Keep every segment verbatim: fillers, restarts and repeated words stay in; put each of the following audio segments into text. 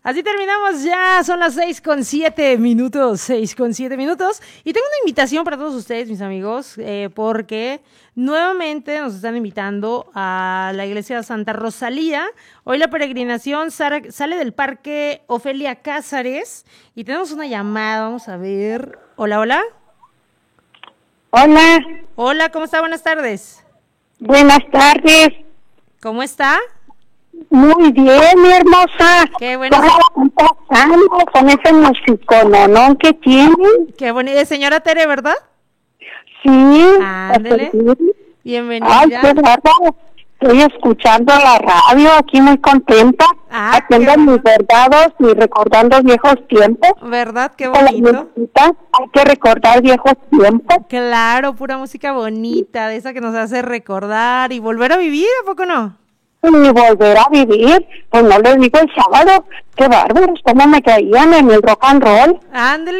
Así terminamos ya, son las seis con siete minutos, seis con siete minutos. Y tengo una invitación para todos ustedes, mis amigos, eh, porque nuevamente nos están invitando a la iglesia de Santa Rosalía. Hoy la peregrinación sale, sale del Parque Ofelia Cázares y tenemos una llamada, vamos a ver. Hola, hola. Hola. Hola, ¿cómo está? Buenas tardes. Buenas tardes. ¿Cómo está? Muy bien, mi hermosa. Qué bueno. ¿Cómo están pasando con ese musicononón que tiene? Qué bonita. Señora Tere, ¿verdad? Sí. Ándele. Bienvenida. Ay, qué bárbaro. Estoy escuchando la radio aquí muy contenta. Ah, haciendo mis bordados y recordando viejos tiempos. ¿Verdad? Qué bonito. Hay que recordar viejos tiempos. Claro, pura música bonita, de esa que nos hace recordar y volver a vivir, ¿a poco no? Y volver a vivir, pues no les digo el sábado, qué bárbaros, cómo me caían en el rock and roll. Ándele.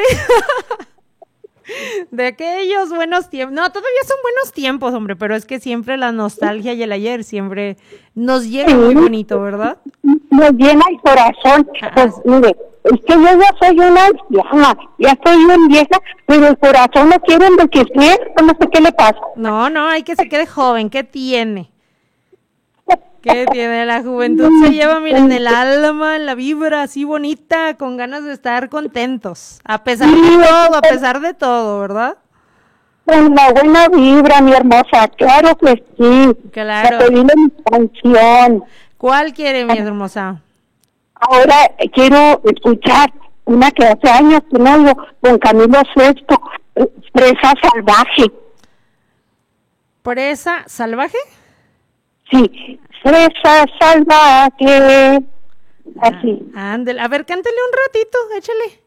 De aquellos buenos tiempos. No, todavía son buenos tiempos, hombre, pero es que siempre la nostalgia y el ayer siempre nos llega sí. Muy bonito, ¿verdad? Nos llena el corazón. Ah, pues sí. Mire, es que yo ya soy una anciana, ya estoy bien vieja, pero el corazón no quiere envejecer, no sé qué le pasa. No, no, hay que se quede joven, ¿qué tiene? ¿Qué tiene? La juventud se lleva, miren, el alma, en la vibra así bonita, con ganas de estar contentos, a pesar de todo, a pesar de todo, ¿verdad? Con la buena vibra, mi hermosa, claro que sí. Claro. Te pedí mi canción. ¿Cuál quiere, mi hermosa? Ahora quiero escuchar una que hace años que no oigo, con Camilo Sesto, Presa Salvaje. ¿Presa Salvaje? Sí, Presa Salvaje. Así. Ah, ándale. A ver, cántele un ratito, échale.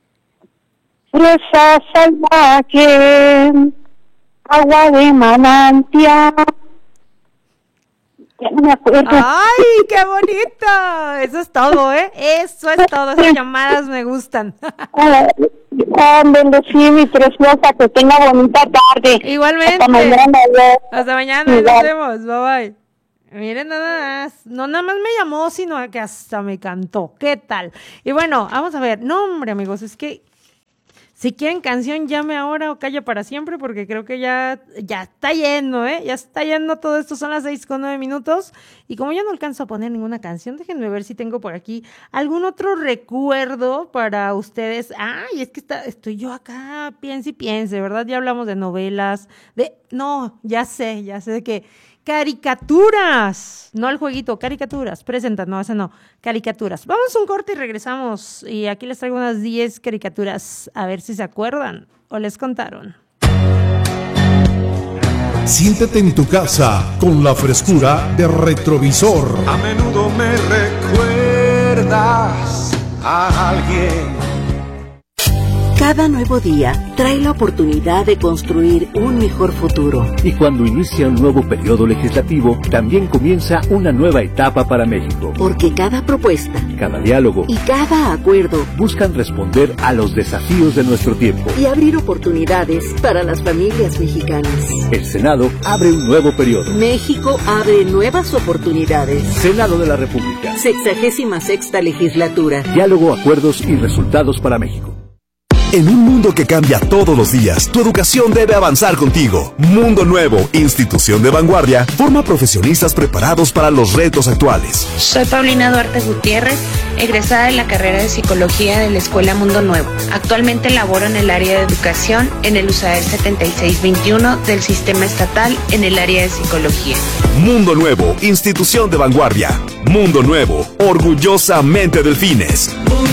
Presa salvaje, agua de manantial. Ya no me acuerdo. ¡Ay, qué bonito! Eso es todo, ¿eh? Eso es todo. Esas llamadas me gustan. Ándale, sí, mi preciosa, que tenga bonita tarde. Igualmente. Hasta mañana. Hasta mañana, Igual. Nos vemos. Bye, bye. Miren, nada más, no nada más me llamó, sino que hasta me cantó. ¿Qué tal? Y bueno, vamos a ver. No, hombre, amigos, es que si quieren canción, llame ahora o calla para siempre, porque creo que ya, ya está yendo, ¿eh? Ya está yendo todo esto, son las seis con nueve minutos. Y como ya no alcanzo a poner ninguna canción, déjenme ver si tengo por aquí algún otro recuerdo para ustedes. Ay, es que está, estoy yo acá, piense y piense, ¿verdad? Ya hablamos de novelas, de... No, ya sé, ya sé de que... Caricaturas, no el jueguito, caricaturas, presenta, no, ese no, caricaturas. Vamos a un corte y regresamos y aquí les traigo unas diez caricaturas, a ver si se acuerdan o les contaron. Siéntete en tu casa con la frescura de Retrovisor. A menudo me recuerdas a alguien. Cada nuevo día trae la oportunidad de construir un mejor futuro. Y cuando inicia un nuevo periodo legislativo, también comienza una nueva etapa para México. Porque cada propuesta, cada diálogo y cada acuerdo buscan responder a los desafíos de nuestro tiempo y abrir oportunidades para las familias mexicanas. El Senado abre un nuevo periodo. México abre nuevas oportunidades. Senado de la República. Sexagésima sexta legislatura. Diálogo, acuerdos y resultados para México. En un mundo que cambia todos los días, tu educación debe avanzar contigo. Mundo Nuevo, institución de vanguardia, forma profesionistas preparados para los retos actuales. Soy Paulina Duarte Gutiérrez, egresada de la carrera de Psicología de la Escuela Mundo Nuevo. Actualmente laboro en el área de educación en el U S A E R setenta y seis veintiuno del Sistema Estatal en el área de Psicología. Mundo Nuevo, institución de vanguardia. Mundo Nuevo, orgullosamente Delfines.